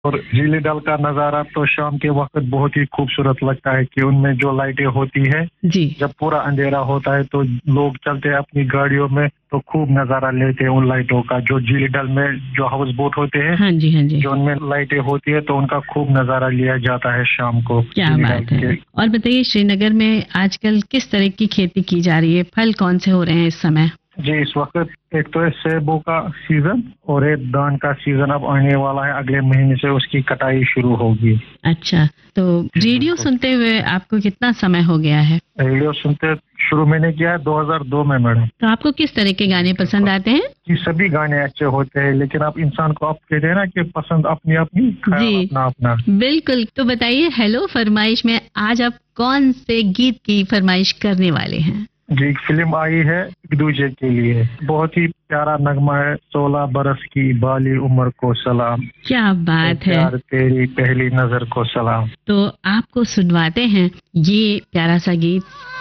और झीली डल का नज़ारा तो शाम के वक्त बहुत ही खूबसूरत लगता है कि उनमें जो लाइटें होती है, जी। जब पूरा अंधेरा होता है तो लोग चलते हैं अपनी गाड़ियों में तो खूब नज़ारा लेते हैं उन लाइटों का। जो झीली डल में जो हाउस बोट होते हैं, हाँ जी, हाँ जी। जो उनमें लाइटें होती है तो उनका खूब नज़ारा लिया जाता है शाम को। क्या झीली डल बात है। के। और बताइए श्रीनगर में आजकल किस तरह की खेती की जा रही है? फल कौन से हो रहे हैं इस समय? जी, इस वक्त एक तो है सेबों का सीजन और एक धान का सीजन अब आने वाला है। अगले महीने से उसकी कटाई शुरू होगी। अच्छा, तो रेडियो सुनते हुए आपको कितना समय हो गया है? रेडियो सुनते शुरू मैंने किया है 2002 में मैडम। तो आपको किस तरह के गाने पसंद आते हैं? कि सभी गाने अच्छे होते हैं, लेकिन आप इंसान को आप कहते हैं ना कि पसंद अपनी अपनी, ख्याल अपना अपना। बिल्कुल। तो बताइए हेलो फरमाइश में आज आप कौन से गीत की फरमाइश करने वाले हैं? जी, फिल्म आई है एक दूजे के लिए। बहुत ही प्यारा नगमा है। 16 बरस की बाली उम्र को सलाम। क्या बात है। प्यार तेरी पहली नजर को सलाम। तो आपको सुनवाते हैं ये प्यारा सा गीत।